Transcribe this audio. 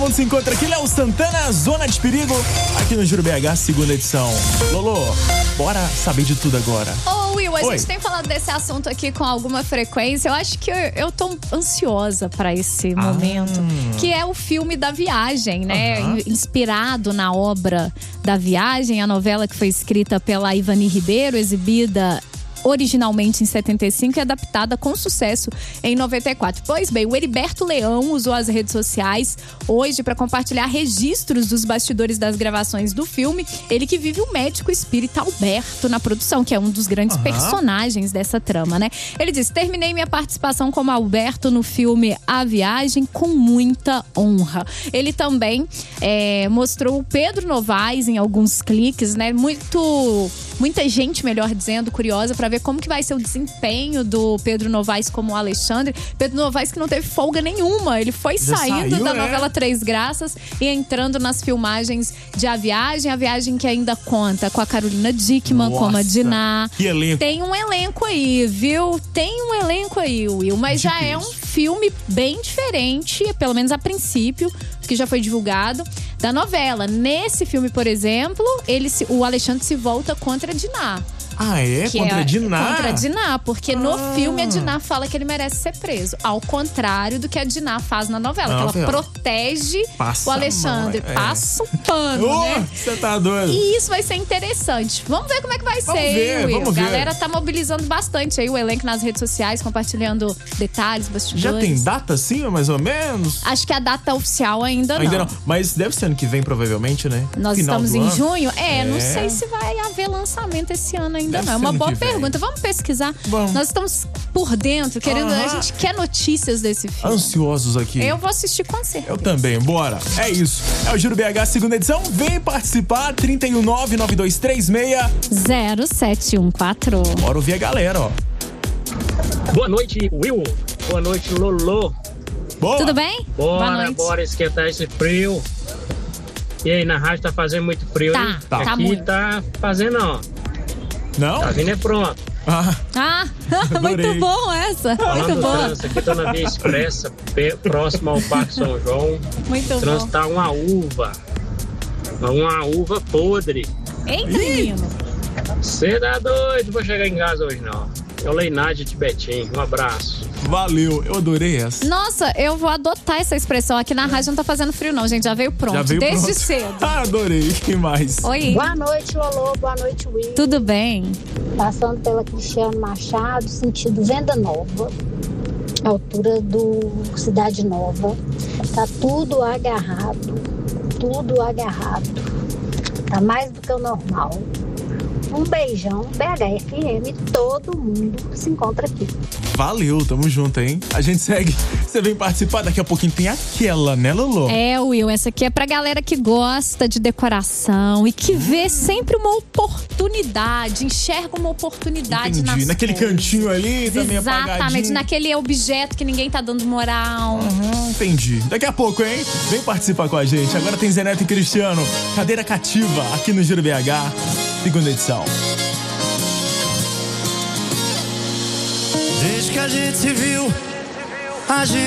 mundo se encontra aqui. Léo Santana, Zona de Perigo, aqui no Júri BH, segunda edição. Lolo, bora saber de tudo agora. Ô, Will, a gente tem falado desse assunto aqui com alguma frequência. Eu acho que eu tô ansiosa pra esse momento. Que é o filme da Viagem, né? Inspirado na obra da Viagem, a novela que foi escrita pela Ivani Ribeiro, exibida originalmente em 75 e adaptada com sucesso em 94. Pois bem, o Heriberto Leão usou as redes sociais hoje para compartilhar registros dos bastidores das gravações do filme. Ele que vive o médico espírita Alberto na produção, que é um dos grandes personagens dessa trama, né? Ele disse: terminei minha participação como Alberto no filme A Viagem com muita honra. Ele também mostrou o Pedro Novaes em alguns cliques, né? Muita gente, melhor dizendo, curiosa para ver como que vai ser o desempenho do Pedro Novaes como Alexandre. Pedro Novaes que não teve folga nenhuma. Ele foi saindo da novela Três Graças e entrando nas filmagens de A Viagem que ainda conta com a Carolina Dickmann como a Diná. Que elenco. Tem um elenco aí, viu? Tem um elenco aí, Will. Mas já é um filme bem diferente, pelo menos a princípio, que já foi divulgado, da novela. Nesse filme, por exemplo, o Alexandre se volta contra a Diná. Ah, é? Contra a Diná? Contra a Diná, porque no filme a Diná fala que ele merece ser preso. Ao contrário do que a Diná faz na novela, que ela protege o Alexandre. Passa o pano, né? Você tá doido. E isso vai ser interessante. Vamos ver como é que vai ser, Will. A galera tá mobilizando bastante aí o elenco nas redes sociais, compartilhando detalhes, bastidores. Já tem data sim, mais ou menos? Acho que a data oficial ainda não. Mas deve ser ano que vem, provavelmente, né? Nós estamos em junho. Não sei se vai haver lançamento esse ano ainda não. É uma boa pergunta. Vamos pesquisar. Nós estamos por dentro, querendo. A gente quer notícias desse filme. Ansiosos aqui. Eu vou assistir com certeza. Eu também, bora. É isso. É o Júri BH, segunda edição. Vem participar, 319-9236-0714. Bora ouvir a galera, ó. Boa noite, Will. Boa noite, Lolo. Boa. Tudo bem? Bora esquentar esse frio. E aí, na rádio tá fazendo muito frio, né? Tá Aqui muito. tá fazendo, ó. Não? Tá vindo pronto. Muito bom essa. Muito bom. Trânsito, aqui tô na Via Expressa, próximo ao Parque São João. Muito o trânsito tá uma uva podre. Eita, menino. Você tá doido, vou chegar em casa hoje não. Eu Leinádia Tibetim, um abraço. Valeu, eu adorei essa. Nossa, eu vou adotar essa expressão. Aqui na rádio não tá fazendo frio não, gente. Já veio pronto, desde cedo. Adorei, que mais? Oi. Boa noite, Lolo. Boa noite, Will. Tudo bem? Passando pela Cristiano Machado, sentido Venda Nova, altura do Cidade Nova. Tá tudo agarrado. Tá mais do que o normal. Um beijão, BHFM, todo mundo se encontra aqui. Valeu, tamo junto, hein? A gente segue. Você vem participar, daqui a pouquinho tem aquela, né, Lolo? Will, essa aqui é pra galera que gosta de decoração e que vê sempre uma oportunidade, enxerga uma oportunidade naquele cantinho ali, também apagadinho. Exatamente, naquele objeto que ninguém tá dando moral. Entendi. Daqui a pouco, hein? Vem participar com a gente. Agora tem Zé Neto e Cristiano, Cadeira Cativa, aqui no Júri BH, segunda edição. Desde que a gente se viu, a gente